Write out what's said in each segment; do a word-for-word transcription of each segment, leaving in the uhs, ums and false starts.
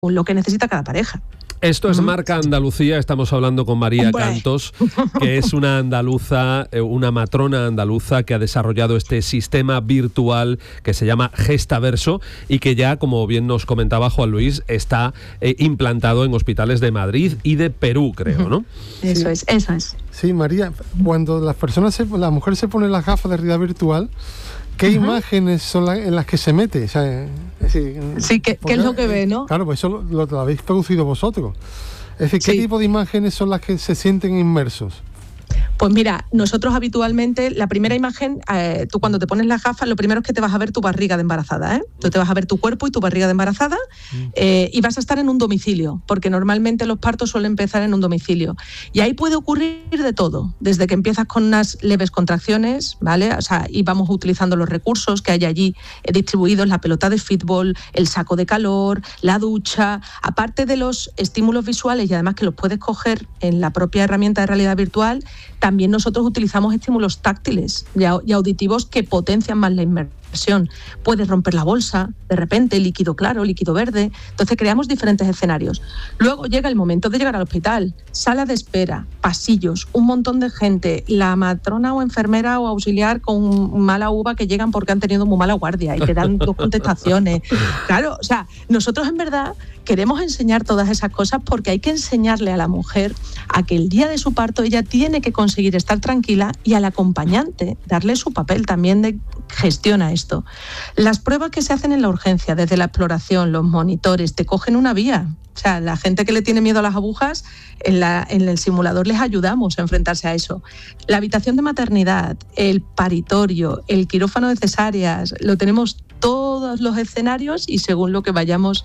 lo que necesita cada pareja. Esto es Marca Andalucía, estamos hablando con María Hombre. Cantos, que es una andaluza, una matrona andaluza que ha desarrollado este sistema virtual que se llama Gestaverso y que ya, como bien nos comentaba Juan Luis, está eh, implantado en hospitales de Madrid y de Perú, creo, ¿no? Eso es, eso es. Sí, María, cuando las personas, se, la mujer se pone las gafas de realidad virtual, ¿qué uh-huh. imágenes son la, en las que se mete? O sea, es decir, sí, ¿qué, ¿qué es lo que ve, no? Claro, pues eso lo, lo, lo habéis producido vosotros. Es decir, ¿qué sí. tipo de imágenes son las que se sienten inmersos? Pues mira, nosotros habitualmente, la primera imagen, eh, tú cuando te pones las gafas, lo primero es que te vas a ver tu barriga de embarazada, ¿eh? Tú te vas a ver tu cuerpo y tu barriga de embarazada eh, y vas a estar en un domicilio, porque normalmente los partos suelen empezar en un domicilio. Y ahí puede ocurrir de todo, desde que empiezas con unas leves contracciones, ¿vale? O sea, y vamos utilizando los recursos que hay allí eh, distribuidos, la pelota de fútbol, el saco de calor, la ducha, aparte de los estímulos visuales y además que los puedes coger en la propia herramienta de realidad virtual. También nosotros utilizamos estímulos táctiles y auditivos que potencian más la inmersión. Puedes romper la bolsa, de repente, líquido claro, líquido verde. Entonces creamos diferentes escenarios. Luego llega el momento de llegar al hospital. Sala de espera, pasillos, un montón de gente, la matrona o enfermera o auxiliar con mala uva que llegan porque han tenido muy mala guardia y te dan dos contestaciones. Claro, o sea, nosotros en verdad queremos enseñar todas esas cosas porque hay que enseñarle a la mujer a que el día de su parto ella tiene que conseguir estar tranquila y al acompañante darle su papel también de gestiona esto. Las pruebas que se hacen en la urgencia, desde la exploración, los monitores, te cogen una vía. O sea, la gente que le tiene miedo a las agujas, en, la, en el simulador les ayudamos a enfrentarse a eso. La habitación de maternidad, el paritorio, el quirófano de cesáreas, lo tenemos todos los escenarios y según lo que vayamos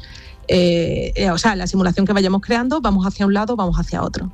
Eh, eh, o sea, la simulación que vayamos creando, vamos hacia un lado, vamos hacia otro.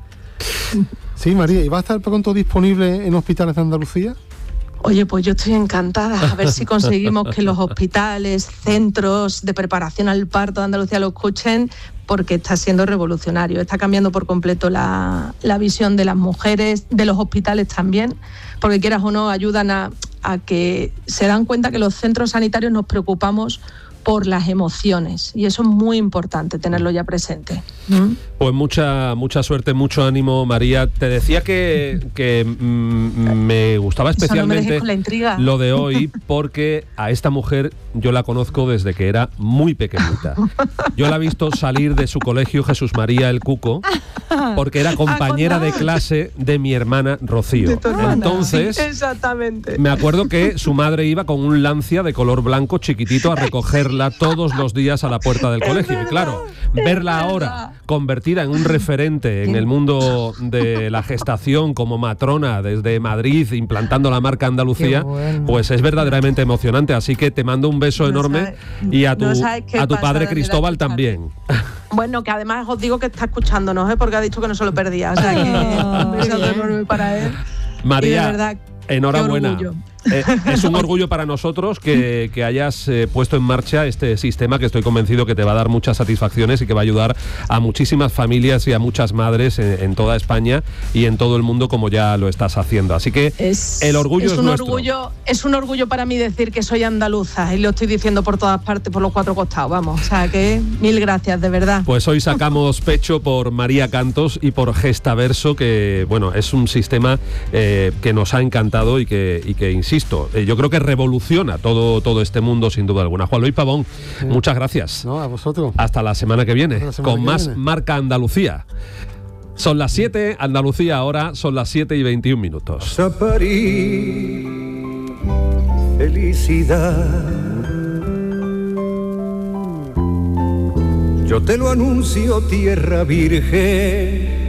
Sí, María, ¿y va a estar pronto disponible en hospitales de Andalucía? Oye, pues yo estoy encantada, a ver si conseguimos que los hospitales, centros de preparación al parto de Andalucía lo escuchen, porque está siendo revolucionario, está cambiando por completo la, la visión de las mujeres, de los hospitales también, porque quieras o no, ayudan a, a que se dan cuenta que los centros sanitarios nos preocupamos por las emociones y eso es muy importante tenerlo ya presente. ¿Mm? Pues mucha mucha suerte, mucho ánimo, María. Te decía que, que mm, me gustaba especialmente no me lo de hoy porque a esta mujer yo la conozco desde que era muy pequeñita. Yo la he visto salir de su colegio Jesús María el Cuco porque era compañera de clase de mi hermana Rocío. Entonces, sí, exactamente. Me acuerdo que su madre iba con un Lancia de color blanco chiquitito a recogerla todos los días a la puerta del colegio. Y claro, verla ahora convertida en un referente en el mundo de la gestación como matrona desde Madrid, implantando la marca Andalucía, bueno. Pues es verdaderamente emocionante. Así que te mando un beso no enorme sabe, y a tu, no a tu padre Cristóbal también. Bueno, que además os digo que está escuchándonos, ¿eh? Porque ha dicho que no se lo perdía. O sea, que un beso enorme para él. María, y de verdad, enhorabuena. Eh, es un orgullo para nosotros que, que hayas eh, puesto en marcha este sistema que estoy convencido que te va a dar muchas satisfacciones y que va a ayudar a muchísimas familias y a muchas madres en, en toda España y en todo el mundo como ya lo estás haciendo. Así que es, el orgullo es, es un nuestro. Orgullo, es un orgullo para mí decir que soy andaluza y lo estoy diciendo por todas partes, por los cuatro costados, vamos. O sea que mil gracias, de verdad. Pues hoy sacamos pecho por María Cantos y por Gestaverso, que bueno, es un sistema eh, que nos ha encantado y que, y que insisto, eh, yo creo que revoluciona todo, todo este mundo sin duda alguna. Juan Luis Pavón, sí. Muchas gracias. No, a vosotros. Hasta la semana que viene, semana con que más viene. Marca Andalucía. Son las siete, Andalucía ahora, son las siete y veintiún minutos. A París, felicidad. Yo te lo anuncio, tierra virgen.